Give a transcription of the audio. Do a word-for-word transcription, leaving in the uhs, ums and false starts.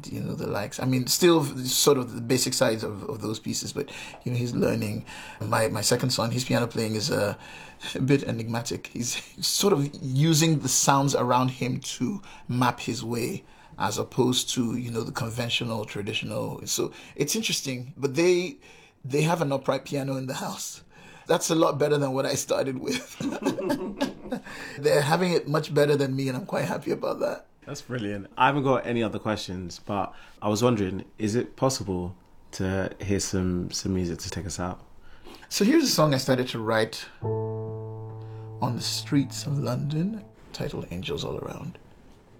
and, you know, the likes. I mean, still sort of the basic sides of, of those pieces, but, you know, he's learning. My my second son, his piano playing is a, a bit enigmatic. He's sort of using the sounds around him to map his way, as opposed to, you know, the conventional, traditional. So it's interesting, but they they have an upright piano in the house. That's a lot better than what I started with. They're having it much better than me, and I'm quite happy about that. That's brilliant. I haven't got any other questions, but I was wondering, is it possible to hear some, some music to take us out? So here's a song I started to write on the streets of London, titled Angels All Around.